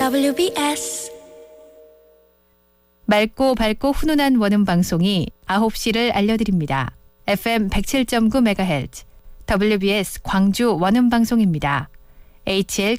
WBS 맑고 밝고 훈훈한 원음 방송이 9시를 알려드립니다. FM 107.9MHz WBS 광주 원음 방송입니다. HL